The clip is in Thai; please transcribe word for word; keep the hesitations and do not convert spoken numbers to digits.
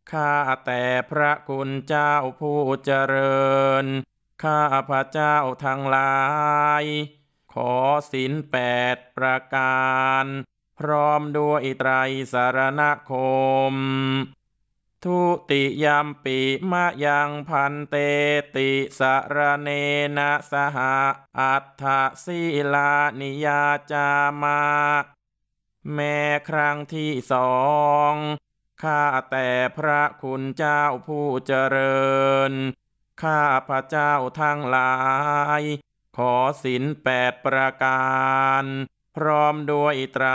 ข้าแต่พระคุณเจ้าผู้เจริญข้าพระเจ้าทั้งหลายขอศีลแปดประการพร้อมด้วยไตรสรณคมทุติยัมปิมะยังพันเตติสรเนนะสหอัฏฐศีลานิยาจามาแม้ครั้งที่สองข้าแต่พระคุณเจ้าผู้เจริญข้าพระเจ้าทั้งหลายขอศีลแปดประการพร้อมด้วยไตร